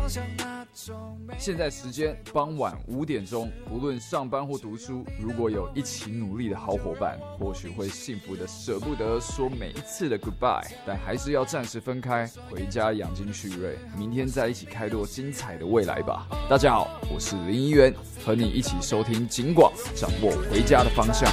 现在时间傍晚5点钟，不论上班或读书，如果有一起努力的好伙伴，或许会幸福的舍不得说每一次的 goodbye， 但还是要暂时分开，回家养精蓄锐，明天再一起开拓精彩的未来吧。大家好，我是林一元，和你一起收听警广，掌握回家的方向。